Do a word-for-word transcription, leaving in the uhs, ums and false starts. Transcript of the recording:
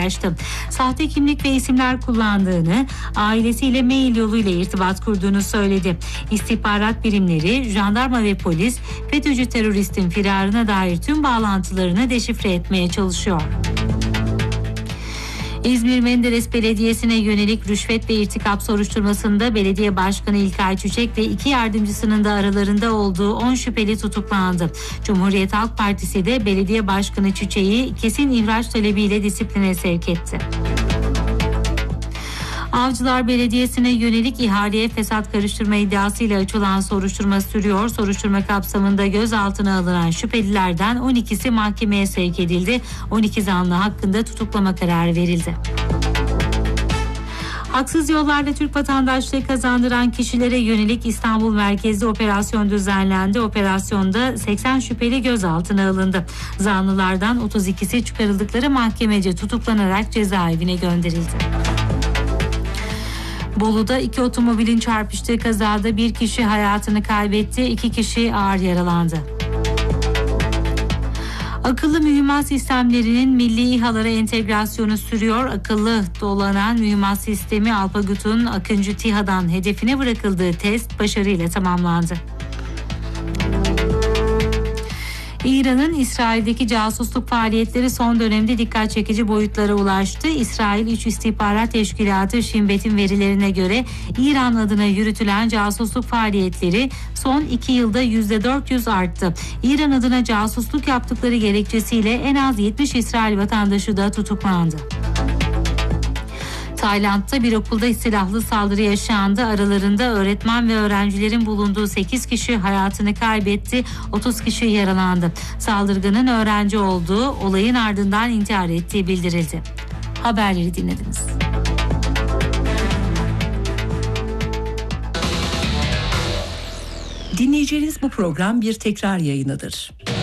paylaştı. Sahte kimlik ve isimler kullandığını, ailesiyle mail yoluyla irtibat kurduğunu söyledi. İstihbarat birimleri, jandarma ve polis FETÖ'cü teröristin firarına dair tüm bağlantılarını deşifre etmeye çalışıyor. İzmir Menderes Belediyesi'ne yönelik rüşvet ve irtikap soruşturmasında belediye başkanı İlkay Çiçek ve iki yardımcısının da aralarında olduğu on şüpheli tutuklandı. Cumhuriyet Halk Partisi de belediye başkanı Çiçek'i kesin ihraç talebiyle disipline sevk etti. Avcılar Belediyesi'ne yönelik ihaleye fesat karıştırma iddiasıyla açılan soruşturma sürüyor. Soruşturma kapsamında gözaltına alınan şüphelilerden on ikisi mahkemeye sevk edildi. on iki zanlı hakkında tutuklama kararı verildi. Haksız yollarla Türk vatandaşlığı kazandıran kişilere yönelik İstanbul merkezli operasyon düzenlendi. Operasyonda seksen şüpheli gözaltına alındı. Zanlılardan otuz ikisi çıkarıldıkları mahkemece tutuklanarak cezaevine gönderildi. Bolu'da iki otomobilin çarpıştığı kazada bir kişi hayatını kaybetti, iki kişi ağır yaralandı. Akıllı mühimmat sistemlerinin milli İHA'lara entegrasyonu sürüyor. Akıllı dolanan mühimmat sistemi Alpagut'un Akıncı TİHA'dan hedefine bırakıldığı test başarıyla tamamlandı. İran'ın İsrail'deki casusluk faaliyetleri son dönemde dikkat çekici boyutlara ulaştı. İsrail İç İstihbarat Teşkilatı Shin Bet'in verilerine göre İran adına yürütülen casusluk faaliyetleri son iki yılda yüzde dört yüz arttı. İran adına casusluk yaptıkları gerekçesiyle en az yetmiş İsrail vatandaşı da tutuklandı. Tayland'da bir okulda silahlı saldırı yaşandı. Aralarında öğretmen ve öğrencilerin bulunduğu sekiz kişi hayatını kaybetti, otuz kişi yaralandı. Saldırganın öğrenci olduğu, olayın ardından intihar ettiği bildirildi. Haberleri dinlediniz. Dinleyeceğiniz bu program bir tekrar yayınıdır.